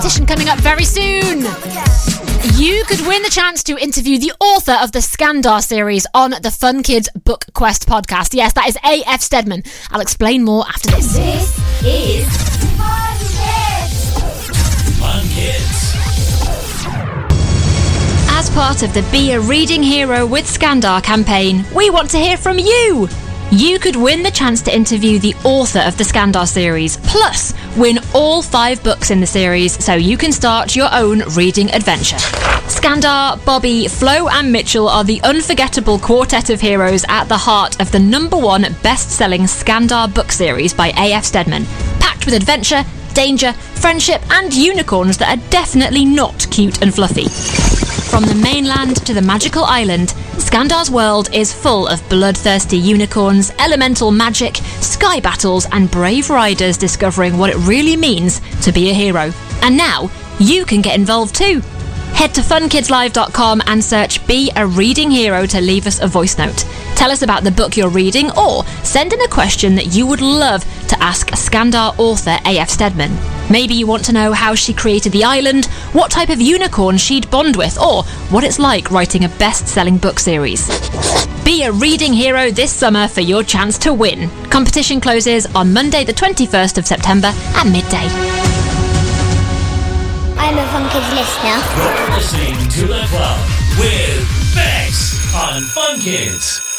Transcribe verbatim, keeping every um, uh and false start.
Competition coming up very soon. You could win the chance to interview the author of the Skandar series on the Fun Kids Book Quest podcast. Yes, that is A F Stedman. I'll explain more after this. This is Fun Kids. Fun Kids. As part of the Be a Reading Hero with Skandar campaign, we want to hear from you. You could win the chance to interview the author of the Skandar series, plus win all five books in the series so you can start your own reading adventure. Skandar, Bobby, Flo and Mitchell are the unforgettable quartet of heroes at the heart of the number one best-selling Skandar book series by A F Stedman, packed with adventure, danger, friendship and unicorns that are definitely not cute and fluffy. From the mainland to the magical island, Skandar's world is full of bloodthirsty unicorns, elemental magic, sky battles and brave riders discovering what it really means to be a hero. And now, you can get involved too. Head to fun kids live dot com and search Be a Reading Hero to leave us a voice note. Tell us about the book you're reading or send in a question that you would love to ask Skandar author A F Stedman. Maybe you want to know how she created the island, what type of unicorn she'd bond with, or what it's like writing a best-selling book series. Be a reading hero this summer for your chance to win. Competition closes on Monday the twenty-first of September at midday. I'm a Fun Kids listener. You're listening to The Club with Bex on Fun Kids.